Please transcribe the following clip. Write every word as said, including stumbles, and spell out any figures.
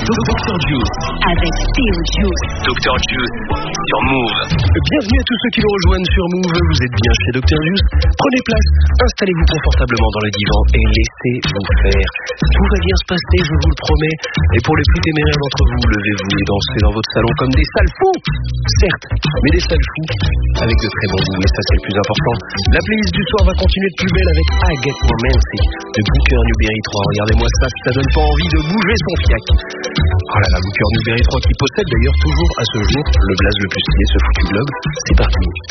docteur Juice. Avec Théo Juice. docteur Juice sur Move. Bienvenue à tous ceux qui nous rejoignent sur Move. Vous êtes bien chez docteur Juice. Prenez place, installez-vous confortablement dans le divan et laissez-vous faire. Tout va bien se passer, je vous le promets. Et pour les plus téméraires d'entre vous, levez-vous et dansez dans votre salon comme des sales fous. Certes, mais des sales fous avec de très bons goût. Et ça, c'est le plus important. La playlist du soir va continuer de plus belle avec I Get Romancy de Booker Newberry trois. Regardez-moi ça, si ça donne pas envie de bouger son fiac. Oh là là, Booker Newberry trois qui possède d'ailleurs toujours à ce jour le blaze le plus stylé, ce foutu blog. C'est parti.